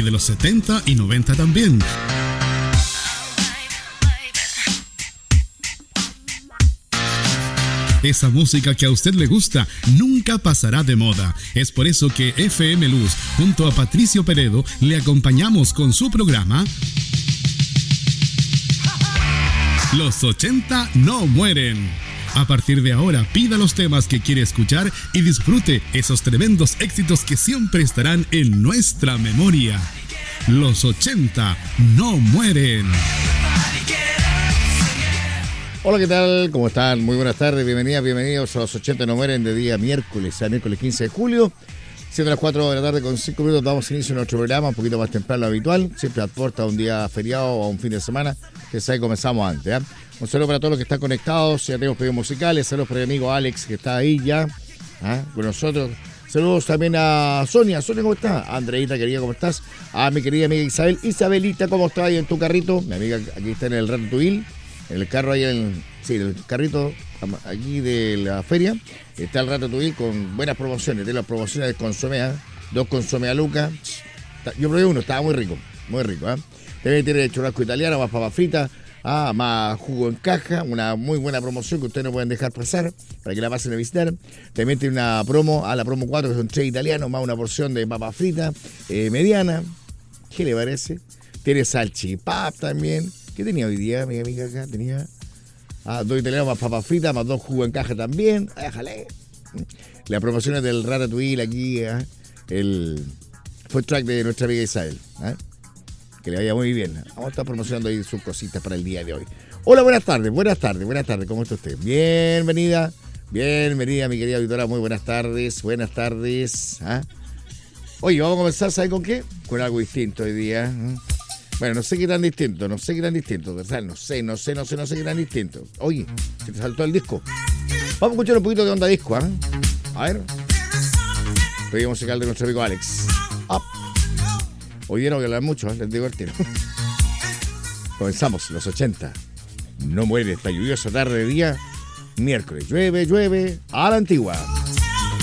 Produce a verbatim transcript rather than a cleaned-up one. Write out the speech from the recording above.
de los setenta y noventa también. Esa música que a usted le gusta nunca pasará de moda. Es por eso que F M Luz, junto a Patricio Peredo, le acompañamos con su programa Los ochenta no mueren. A partir de ahora, pida los temas que quiere escuchar y disfrute esos tremendos éxitos que siempre estarán en nuestra memoria. Los ochenta no mueren. Hola, ¿qué tal? ¿Cómo están? Muy buenas tardes, bienvenidas, bienvenidos a Los ochenta no mueren de día miércoles, a miércoles quince de julio, siendo las cuatro de la tarde con cinco minutos, damos inicio a nuestro programa un poquito más temprano de lo habitual, siempre aporta a un día feriado o a un fin de semana, que sabe comenzamos antes, ¿eh? Un saludo para todos los que están conectados, ya tenemos pedidos musicales, saludos para mi amigo Alex que está ahí ya, ¿eh? Con nosotros. Saludos también a Sonia. Sonia, ¿cómo estás? Andreita, querida, ¿cómo estás? A mi querida amiga Isabel. Isabelita, ¿cómo estás ahí en tu carrito? Mi amiga aquí está en el Ratatouille. En el carro ahí, en, sí, el carrito aquí de la feria, está el Ratatouille con buenas promociones. De las promociones de consomé, ¿eh? Dos consomé a Luca. Yo probé uno, estaba muy rico, muy rico. ¿eh? También tiene churrasco italiano, más papas fritas, ah, más jugo en caja, una muy buena promoción que ustedes no pueden dejar pasar para que la pasen a visitar. También tiene una promo, a la promo cuatro, que son tres italianos, más una porción de papas fritas eh, mediana. ¿Qué le parece? Tiene salchipap también. ¿Qué tenía hoy día, mi amiga acá? Tenía ah, dos italianos más papas fritas, más dos jugos en caja también. Déjale. Las promociones del Ratatouille aquí, ¿eh? El food truck de nuestra amiga Isabel. ¿eh? Que le vaya muy bien. Vamos a estar promocionando ahí sus cositas para el día de hoy. Hola, buenas tardes, buenas tardes, buenas tardes. ¿Cómo está usted? Bienvenida, bienvenida, mi querida auditora. Muy buenas tardes, buenas tardes. ¿eh? Oye, vamos a comenzar, ¿sabe con qué? Con algo distinto hoy día. ¿eh? Bueno, no sé qué tan distinto, no sé qué tan distinto, ¿verdad? No sé, no sé, no sé, no sé qué tan distinto. Oye, se te saltó el disco. Vamos a escuchar un poquito de onda disco, ¿eh? A ver. Pedido musical de nuestro amigo Alex. Up. Hoy día no voy a hablar mucho, ¿eh? Les digo el tiro. Comenzamos, los ochenta. No muere esta lluviosa tarde de día. Miércoles, llueve, llueve, a la antigua.